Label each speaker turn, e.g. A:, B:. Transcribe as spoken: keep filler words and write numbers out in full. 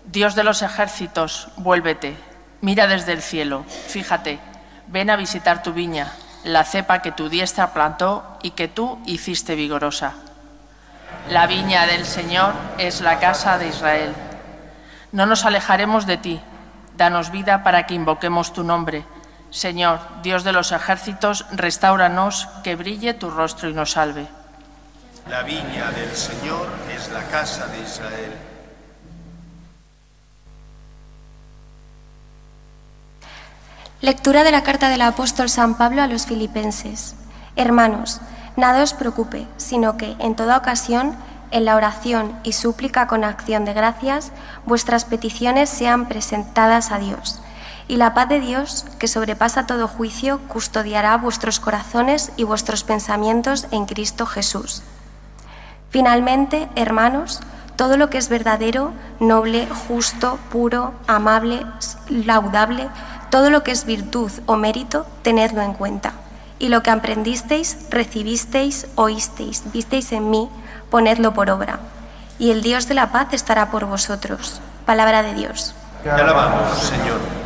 A: Dios de los ejércitos, vuélvete, mira desde el cielo, fíjate, ven a visitar tu viña, la cepa que tu diestra plantó y que tú hiciste vigorosa. La viña del Señor es la casa de Israel. No nos alejaremos de ti, danos vida para que invoquemos tu nombre. Señor, Dios de los ejércitos, restáuranos, que brille tu rostro y nos salve.
B: La viña del Señor es la casa de Israel.
C: Lectura de la carta del apóstol San Pablo a los filipenses. Hermanos, nada os preocupe, sino que, en toda ocasión, en la oración y súplica con acción de gracias, vuestras peticiones sean presentadas a Dios. Y la paz de Dios, que sobrepasa todo juicio, custodiará vuestros corazones y vuestros pensamientos en Cristo Jesús. Finalmente, hermanos, todo lo que es verdadero, noble, justo, puro, amable, laudable, todo lo que es virtud o mérito, tenedlo en cuenta. Y lo que aprendisteis, recibisteis, oísteis, visteis en mí, ponedlo por obra. Y el Dios de la paz estará por vosotros. Palabra de Dios.
B: Te alabamos, Señor.